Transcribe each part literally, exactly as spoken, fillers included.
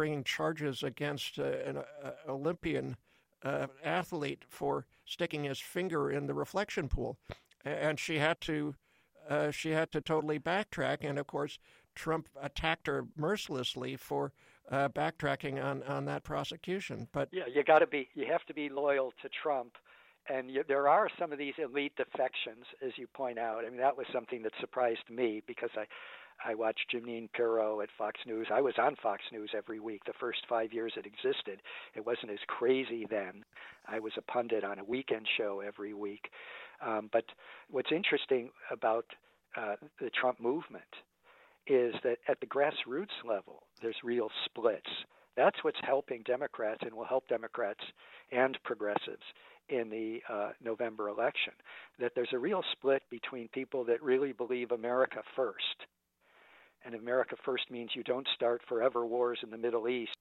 bringing charges against uh, an uh, Olympian uh, athlete for sticking his finger in the reflection pool, and she had to uh, she had to totally backtrack. And of course, Trump attacked her mercilessly for uh, backtracking on, on that prosecution. But yeah, you got to be you have to be loyal to Trump. And you, there are some of these elite defections, as you point out. I mean, that was something that surprised me because I, I watched Jeanine Pirro at Fox News. I was on Fox News every week the first five years it existed. It wasn't as crazy then. I was a pundit on a weekend show every week. Um, but what's interesting about uh, the Trump movement is that at the grassroots level, there's real splits. That's what's helping Democrats and will help Democrats and progressives in the uh, November election, that there's a real split between people that really believe America first. And America first means you don't start forever wars in the Middle East.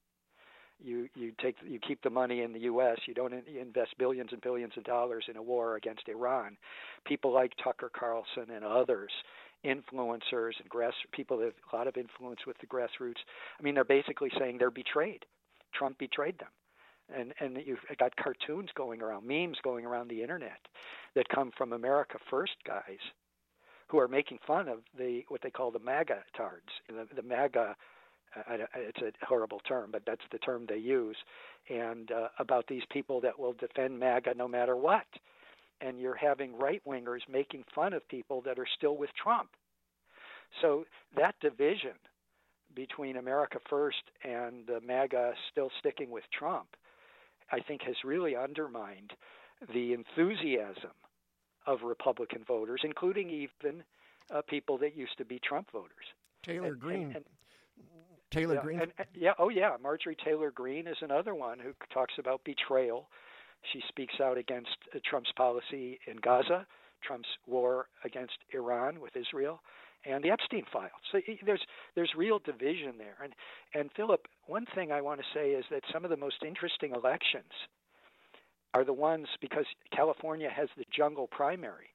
You you take you keep the money in the U S. You don't in, you invest billions and billions of dollars in a war against Iran. People like Tucker Carlson and others, influencers and grass people that have a lot of influence with the grassroots. I mean, they're basically saying they're betrayed. Trump betrayed them. And and you've got cartoons going around, memes going around the internet that come from America First guys who are making fun of the what they call the MAGA tards. The, the MAGA, uh, it's a horrible term, but that's the term they use, and uh, about these people that will defend MAGA no matter what. And you're having right-wingers making fun of people that are still with Trump. So that division between America First and the MAGA still sticking with Trump, I think has really undermined the enthusiasm of Republican voters, including even uh, people that used to be Trump voters. Taylor and, Greene. And, and, Taylor yeah, Greene. And, and, yeah, oh yeah, Marjorie Taylor Greene is another one who talks about betrayal. She speaks out against uh, Trump's policy in Gaza, Trump's war against Iran with Israel, and the Epstein files. So there's there's real division there. And and Philip, one thing I want to say is that some of the most interesting elections are the ones because California has the jungle primary,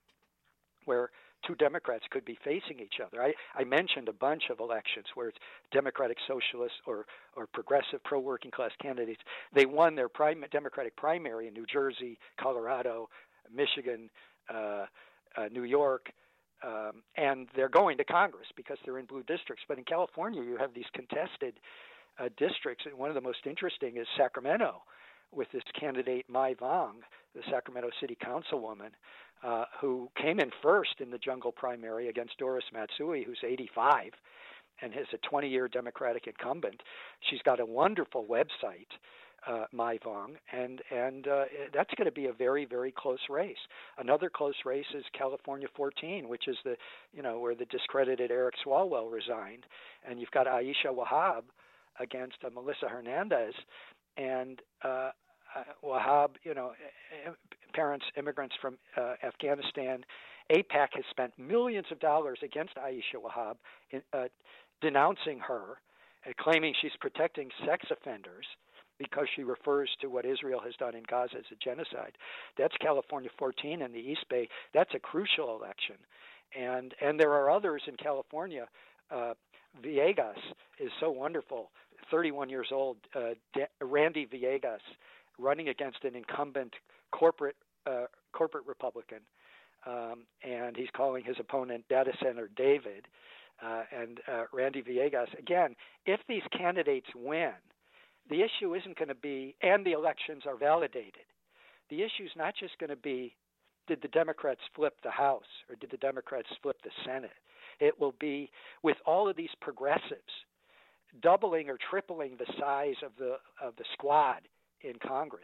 where two Democrats could be facing each other. I, I mentioned a bunch of elections where it's Democratic Socialists or or progressive pro-working class candidates. They won their prim- Democratic primary in New Jersey, Colorado, Michigan, uh, uh, New York. Um, and they're going to Congress because they're in blue districts. But in California, you have these contested uh, districts, and one of the most interesting is Sacramento, with this candidate Mai Vong, the Sacramento City Councilwoman, uh, who came in first in the jungle primary against Doris Matsui, who's eighty-five and is a twenty-year Democratic incumbent. She's got a wonderful website, uh, Mai Vong, and and uh, that's going to be a very, very close race. Another close race is California fourteen, which is the, you know, where the discredited Eric Swalwell resigned, and you've got Aisha Wahab against uh, Melissa Hernandez, and uh, uh, Wahab, you know, parents, immigrants from uh, Afghanistan. AIPAC has spent millions of dollars against Aisha Wahab, in, uh, denouncing her, and claiming she's protecting sex offenders because she refers to what Israel has done in Gaza as a genocide. That's California fourteen in the East Bay. That's a crucial election. And and there are others in California. Uh, Villegas is so wonderful, thirty-one years old, uh, De- Randy Villegas, running against an incumbent corporate uh, corporate Republican, um, and he's calling his opponent Data Center David. Uh, and uh, Randy Villegas, again, if these candidates win, the issue isn't going to be, and the elections are validated, the issue is not just going to be, did the Democrats flip the House or did the Democrats flip the Senate? It will be, with all of these progressives doubling or tripling the size of the of the squad in Congress.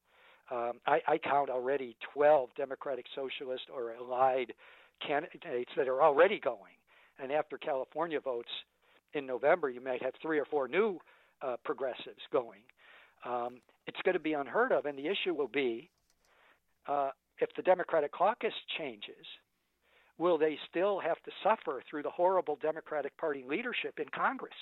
Um, I, I count already twelve Democratic Socialist or allied candidates that are already going. And after California votes in November, you might have three or four new uh, progressives going. Um, it's going to be unheard of, and the issue will be uh, if the Democratic caucus changes, will they still have to suffer through the horrible Democratic Party leadership in Congress?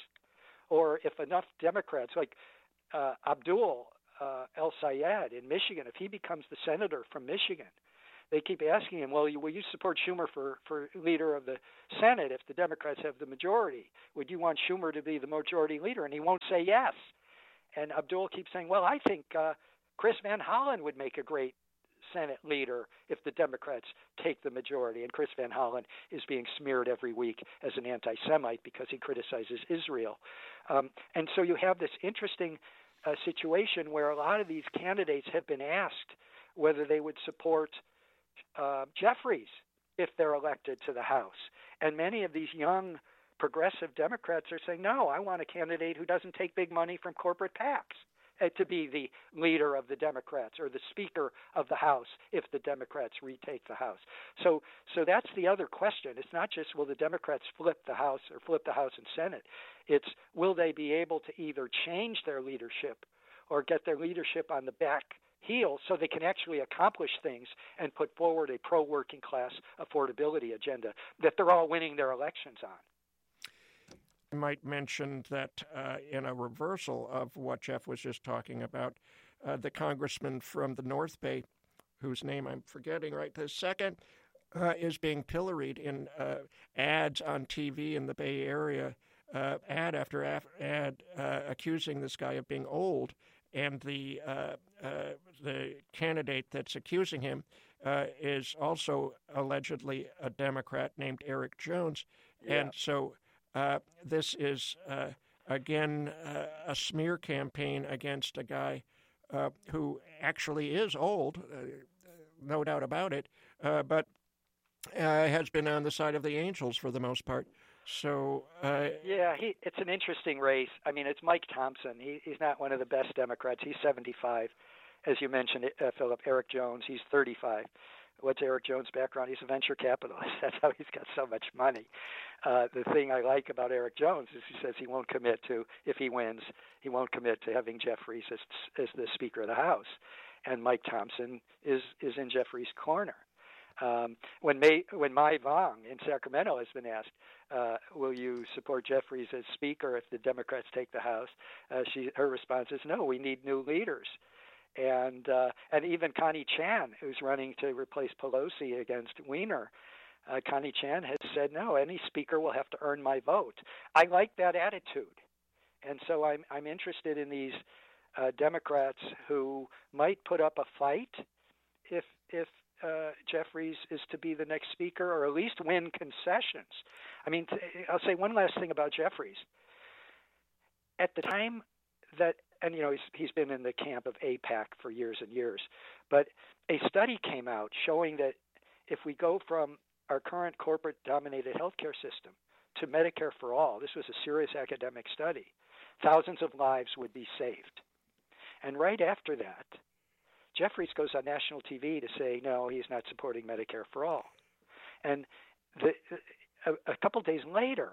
Or if enough Democrats, like uh, Abdul uh, El Sayed in Michigan, if he becomes the senator from Michigan, they keep asking him, well, will you support Schumer for, for leader of the Senate if the Democrats have the majority? Would you want Schumer to be the majority leader? And he won't say yes. And Abdul keeps saying, well, I think uh, Chris Van Hollen would make a great Senate leader if the Democrats take the majority. And Chris Van Hollen is being smeared every week as an anti-Semite because he criticizes Israel. Um, and so you have this interesting uh, situation where a lot of these candidates have been asked whether they would support uh, Jeffries if they're elected to the House. And many of these young progressive Democrats are saying, no, I want a candidate who doesn't take big money from corporate PACs to be the leader of the Democrats or the Speaker of the House if the Democrats retake the House. So so that's the other question. It's not just will the Democrats flip the House or flip the House and Senate. It's will they be able to either change their leadership or get their leadership on the back heel so they can actually accomplish things and put forward a pro-working class affordability agenda that they're all winning their elections on. I might mention that uh, in a reversal of what Jeff was just talking about, uh, the congressman from the North Bay, whose name I'm forgetting right this second, uh, is being pilloried in uh, ads on T V in the Bay Area, uh, ad after ad, uh, accusing this guy of being old. And the uh, uh, the candidate that's accusing him uh, is also allegedly a Democrat named Eric Jones. Yeah. And so Uh, this is, uh, again, uh, a smear campaign against a guy uh, who actually is old, uh, no doubt about it, uh, but uh, has been on the side of the Angels for the most part. So uh, yeah, he, it's an interesting race. I mean, it's Mike Thompson. He, he's not one of the best Democrats. He's seventy-five, as you mentioned, uh, Philip. Eric Jones, he's thirty-five. What's Eric Jones' background? He's a venture capitalist. That's how he's got so much money. Uh, the thing I like about Eric Jones is he says he won't commit to, if he wins, he won't commit to having Jeffries as, as the Speaker of the House. And Mike Thompson is, is in Jeffries' corner. Um, when May, when Mai Vong in Sacramento has been asked, uh, will you support Jeffries as Speaker if the Democrats take the House? Uh, she, her response is, no, we need new leaders. And uh, and even Connie Chan, who's running to replace Pelosi against Weiner, uh, Connie Chan has said, no, any speaker will have to earn my vote. I like that attitude. And so I'm, I'm interested in these uh, Democrats who might put up a fight if, if uh, Jeffries is to be the next speaker, or at least win concessions. I mean, t- I'll say one last thing about Jeffries. At the time that And, you know, he's, he's been in the camp of AIPAC for years and years. But a study came out showing that if we go from our current corporate-dominated healthcare system to Medicare for all, this was a serious academic study, thousands of lives would be saved. And right after that, Jeffries goes on national T V to say, no, he's not supporting Medicare for all. And the, a, a couple days later,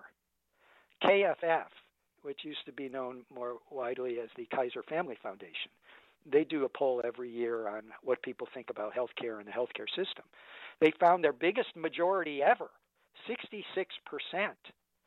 K F F, which used to be known more widely as the Kaiser Family Foundation. They do a poll every year on what people think about healthcare and the healthcare system. They found their biggest majority ever, sixty-six percent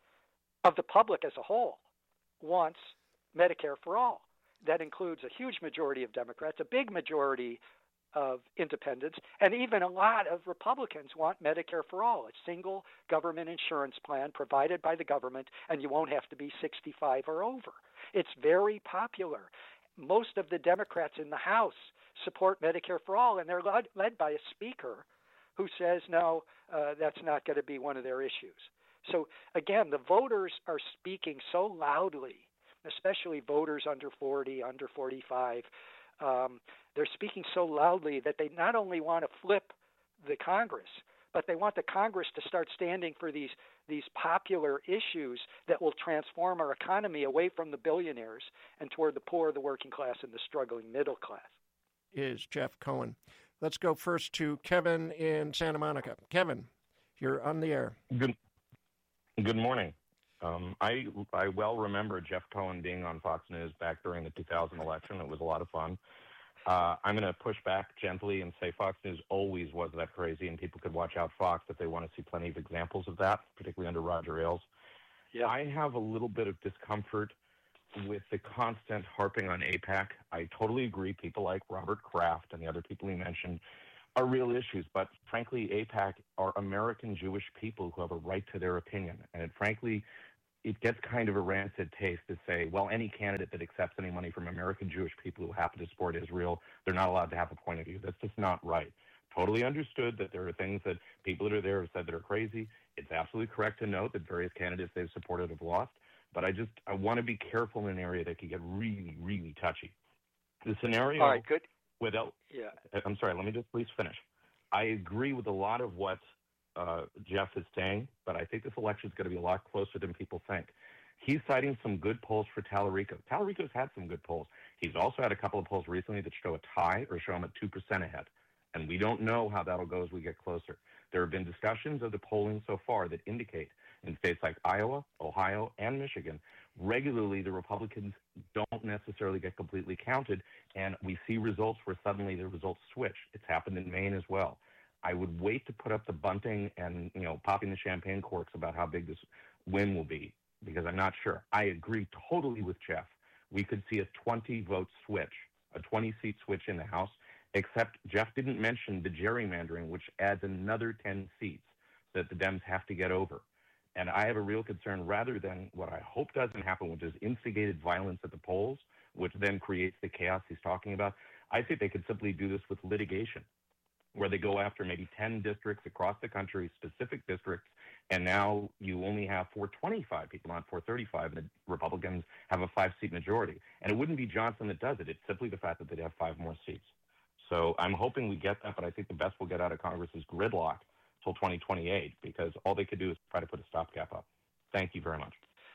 of the public as a whole wants Medicare for all. That includes a huge majority of Democrats, a big majority of independents, and even a lot of Republicans want Medicare for all, a single government insurance plan provided by the government, and you won't have to be sixty-five or over. It's very popular. Most of the Democrats in the House support Medicare for all, and they're led, led by a speaker who says, no, uh, that's not going to be one of their issues. So, again, the voters are speaking so loudly, especially voters under forty, under forty-five, Um, they're speaking so loudly that they not only want to flip the Congress, but they want the Congress to start standing for these these popular issues that will transform our economy away from the billionaires and toward the poor, the working class, and the struggling middle class. Is Jeff Cohen. Let's go first to Kevin in Santa Monica. Kevin, you're on the air. Good, good morning. Um, I I well remember Jeff Cohen being on Fox News back during the two thousand election. It was a lot of fun. Uh, I'm going to push back gently and say Fox News always was that crazy, and people could watch out Fox if they want to see plenty of examples of that, particularly under Roger Ailes. Yeah. I have a little bit of discomfort with the constant harping on AIPAC. I totally agree. People like Robert Kraft and the other people he mentioned are real issues. But frankly, AIPAC are American Jewish people who have a right to their opinion. And it, frankly, it gets kind of a rancid taste to say, well, any candidate that accepts any money from American Jewish people who happen to support Israel, they're not allowed to have a point of view. That's just not right. Totally understood that there are things that people that are there have said that are crazy. It's absolutely correct to note that various candidates they've supported have lost. But I just, I want to be careful in an area that could get really, really touchy. The scenario All right, good. without, yeah. I'm sorry, let me just please finish. I agree with a lot of what uh, Jeff is saying, but I think this election is going to be a lot closer than people think. He's citing some good polls for Tallarico. Tallarico's had some good polls. He's also had a couple of polls recently that show a tie or show him at two percent ahead. And we don't know how that'll go as we get closer. There have been discussions of the polling so far that indicate in states like Iowa, Ohio, and Michigan, regularly the Republicans don't necessarily get completely counted, and we see results where suddenly the results switch. It's happened in Maine as well. I would wait to put up the bunting and, you know, popping the champagne corks about how big this win will be, because I'm not sure. I agree totally with Jeff. We could see a twenty-vote switch, a twenty-seat switch in the House, except Jeff didn't mention the gerrymandering, which adds another ten seats that the Dems have to get over. And I have a real concern, rather than what I hope doesn't happen, which is instigated violence at the polls, which then creates the chaos he's talking about. I think they could simply do this with litigation, where they go after maybe ten districts across the country, specific districts, and now you only have four twenty-five people, not four thirty-five, and the Republicans have a five-seat majority. And it wouldn't be Johnson that does it. It's simply the fact that they'd have five more seats. So I'm hoping we get that, but I think the best we'll get out of Congress is gridlock till twenty twenty-eight, because all they could do is try to put a stopgap up. Thank you very much.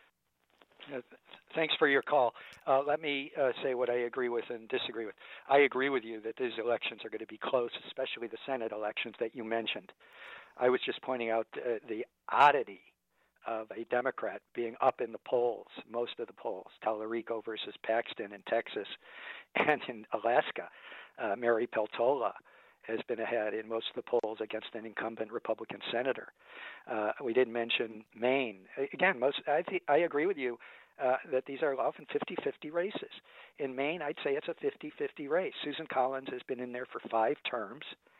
Uh, thanks for your call. Uh, let me uh, say what I agree with and disagree with. I agree with you that these elections are going to be close, especially the Senate elections that you mentioned. I was just pointing out uh, the oddity of a Democrat being up in the polls, most of the polls, Tallarico versus Paxton in Texas, and in Alaska, uh, Mary Peltola has been ahead in most of the polls against an incumbent Republican senator. Uh, we didn't mention Maine. Again, most I, th- I agree with you uh, that these are often fifty-fifty races. In Maine, I'd say it's a fifty-fifty race. Susan Collins has been in there for five terms,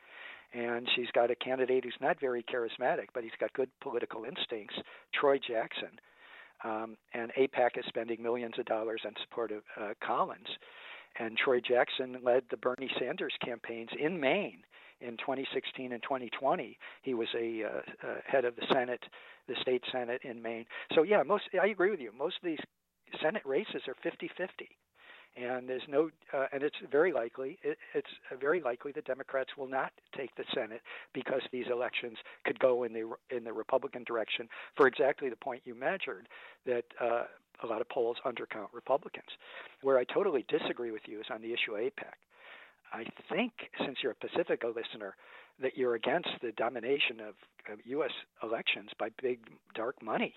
and she's got a candidate who's not very charismatic, but he's got good political instincts, Troy Jackson. Um, and AIPAC is spending millions of dollars on support of uh, Collins. And Troy Jackson led the Bernie Sanders campaigns in Maine in twenty sixteen and twenty twenty. He was a uh, uh, head of the Senate, the state Senate in Maine. So, yeah, most I agree with you. Most of these Senate races are fifty-fifty. And there's no, uh, and it's very likely, it, it's very likely the Democrats will not take the Senate because these elections could go in the in the Republican direction for exactly the point you measured, that uh, a lot of polls undercount Republicans. Where I totally disagree with you is on the issue of AIPAC. I think, since you're a Pacifica listener, that you're against the domination of, of U S elections by big dark money.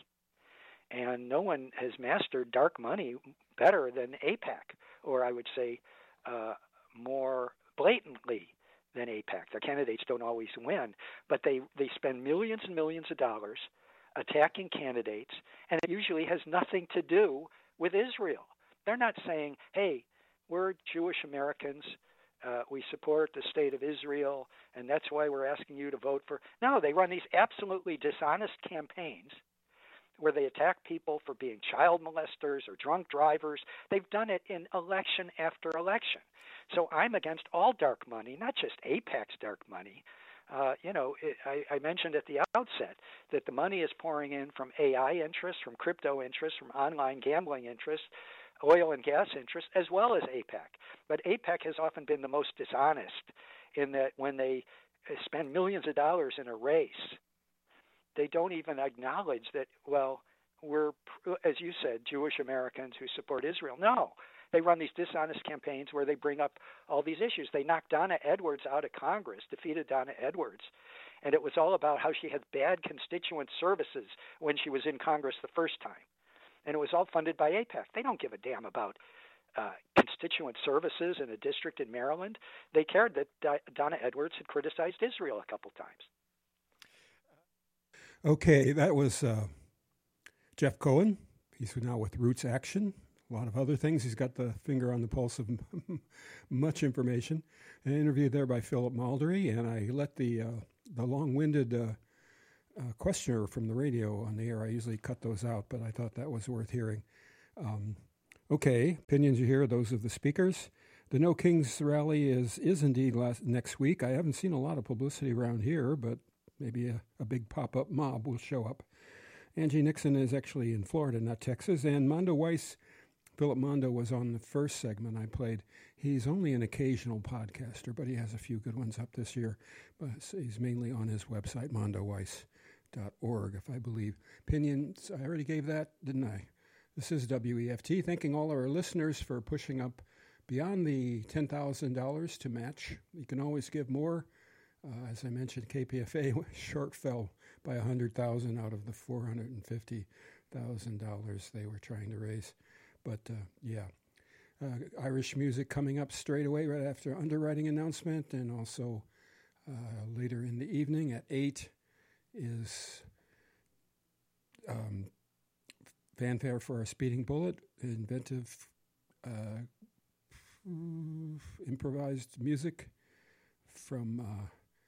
And no one has mastered dark money better than AIPAC, or I would say uh, more blatantly than AIPAC. Their candidates don't always win, but they, they spend millions and millions of dollars attacking candidates, and it usually has nothing to do with Israel. They're not saying, hey, we're Jewish Americans, uh, we support the state of Israel, and that's why we're asking you to vote for. No, they run these absolutely dishonest campaigns where they attack people for being child molesters or drunk drivers. They've done it in election after election. So I'm against all dark money, not just AIPAC's dark money. Uh, you know, it, I, I mentioned at the outset that the money is pouring in from A I interests, from crypto interests, from online gambling interests, oil and gas interests, as well as AIPAC. But AIPAC has often been the most dishonest in that when they spend millions of dollars in a race, they don't even acknowledge that, well, we're, as you said, Jewish Americans who support Israel. No. They run these dishonest campaigns where they bring up all these issues. They knocked Donna Edwards out of Congress, defeated Donna Edwards, and it was all about how she had bad constituent services when she was in Congress the first time. And it was all funded by AIPAC. They don't give a damn about uh, constituent services in a district in Maryland. They cared that Di- Donna Edwards had criticized Israel a couple times. Okay, that was uh, Jeff Cohen. He's now with Roots Action, a lot of other things. He's got the finger on the pulse of much information. An interview there by Philip Maldery, and I let the uh, the long-winded uh, uh, questioner from the radio on the air. I usually cut those out, but I thought that was worth hearing. Um, okay, opinions you hear, those of the speakers. The No Kings rally is is indeed last, next week. I haven't seen a lot of publicity around here, but maybe a, a big pop-up mob will show up. Angie Nixon is actually in Florida, not Texas. And Mondo Weiss, Philip Mondo, was on the first segment I played. He's only an occasional podcaster, but he has a few good ones up this year. But he's mainly on his website, mondo weiss dot org, if I believe. Opinions, I already gave that, didn't I? This is W E F T, thanking all our listeners for pushing up beyond the ten thousand dollars to match. You can always give more. Uh, as I mentioned, K P F A short fell by one hundred thousand dollars out of the four hundred fifty thousand dollars they were trying to raise. But, uh, yeah, uh, Irish music coming up straight away right after underwriting announcement, and also uh, later in the evening at eight is um, Fanfare for a Speeding Bullet, inventive uh, improvised music from uh,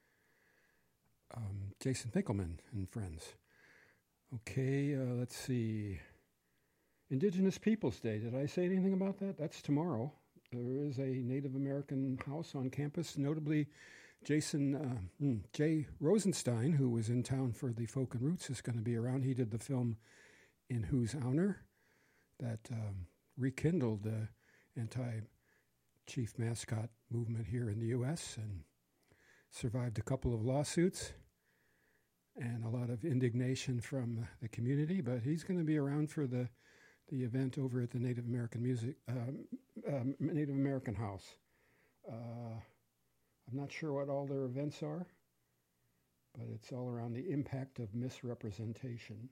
um, Jason Finkelman and friends. Okay, uh, let's see. Indigenous Peoples Day. Did I say anything about that? That's tomorrow. There is a Native American house on campus, notably Jason uh, mm, Jay Rosenstein, who was in town for the Folk and Roots, is going to be around. He did the film In Whose Honor that um, rekindled the anti-chief mascot movement here in the U S and survived a couple of lawsuits and a lot of indignation from the community. But he's going to be around for the the event over at the Native American Music um, um, Native American House. Uh, I'm not sure what all their events are, but it's all around the impact of misrepresentation.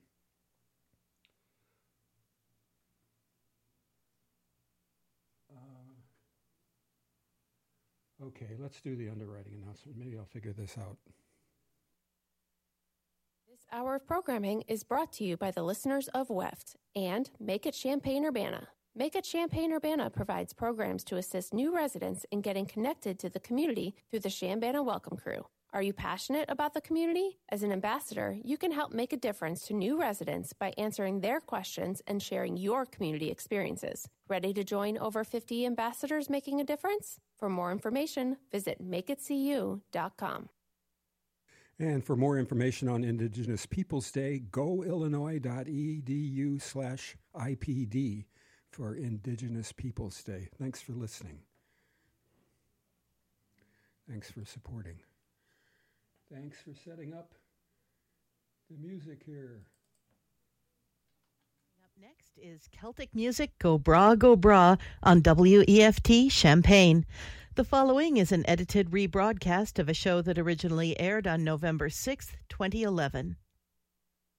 Uh, okay, let's do the underwriting announcement. Maybe I'll figure this out. This hour of programming is brought to you by the listeners of W E F T and Make It Champaign-Urbana. Make It Champaign-Urbana provides programs to assist new residents in getting connected to the community through the Chambana Welcome Crew. Are you passionate about the community? As an ambassador, you can help make a difference to new residents by answering their questions and sharing your community experiences. Ready to join over fifty ambassadors making a difference? For more information, visit make it c u dot com. And for more information on Indigenous Peoples Day, go illinois dot e d u slash I P D for Indigenous Peoples Day. Thanks for listening. Thanks for supporting. Thanks for setting up the music here. Up next is Celtic music, Go Bra, Go Bra, on W E F T Champaign. The following is an edited rebroadcast of a show that originally aired on November sixth, twenty eleven.